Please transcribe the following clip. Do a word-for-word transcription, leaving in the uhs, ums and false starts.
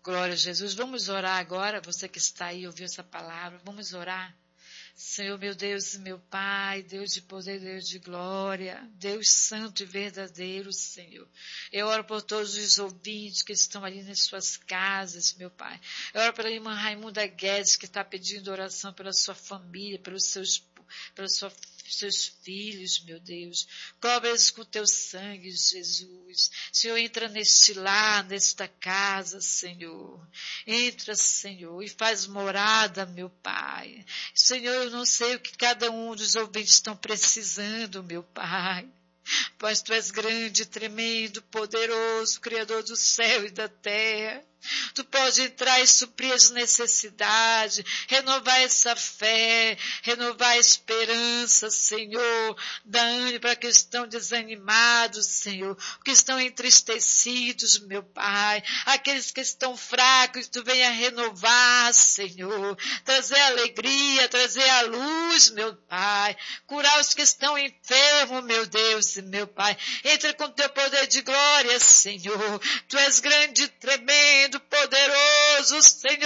Glória a Jesus. Vamos orar agora, você que está aí, ouviu essa palavra, vamos orar. Senhor, meu Deus e meu Pai, Deus de poder, Deus de glória, Deus santo e verdadeiro, Senhor. Eu oro por todos os ouvintes que estão ali nas suas casas, meu Pai. Eu oro pela irmã Raimunda Guedes, que está pedindo oração pela sua família, pelos seus, pela sua seus filhos, meu Deus. Cobre-os com teu sangue, Jesus. Senhor, entra neste lar, nesta casa, Senhor. Entra, Senhor, e faz morada, meu Pai. Senhor, eu não sei o que cada um dos ouvintes estão precisando, meu Pai. Pois tu és grande, tremendo, poderoso, Criador do céu e da terra. Tu pode entrar e suprir as necessidades, renovar essa fé, renovar a esperança, Senhor. Dá ânimo para que estão desanimados, Senhor, que estão entristecidos, meu Pai. Aqueles que estão fracos, tu venha renovar, Senhor. Trazer alegria, trazer a luz, meu Pai. Curar os que estão enfermos, meu Deus e meu Pai. Entra com teu poder de glória, Senhor. Tu és grande, tremendo, poderoso, Senhor.